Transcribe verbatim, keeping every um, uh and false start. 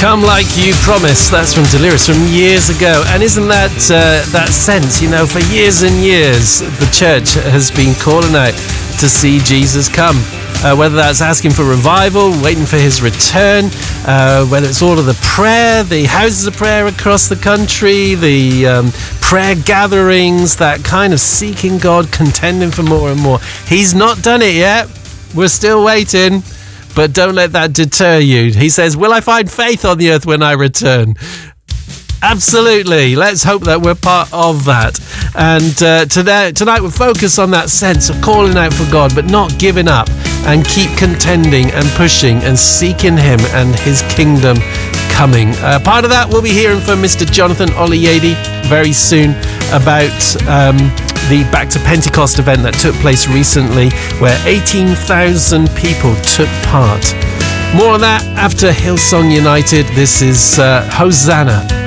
Come Like You Promised. That's from Delirious from years ago. And isn't that uh, that sense, you know, for years and years, the church has been calling out to see Jesus come. Uh, whether that's asking for revival, waiting for his return, uh, whether it's all of the prayer, the houses of prayer across the country, the um, prayer gatherings, that kind of seeking God, contending for more and more. He's not done it yet. We're still waiting. But don't let that deter you. He says, will I find faith on the earth when I return? Absolutely. Let's hope that we're part of that. And uh, today, tonight we'll focus on that sense of calling out for God, but not giving up, and keep contending and pushing and seeking him and his kingdom coming. Uh, part of that we'll be hearing from Mister Jonathan Oluyede very soon about um, the Back to Pentecost event that took place recently, where eighteen thousand people took part. More on that after Hillsong United. This is uh, Hosanna.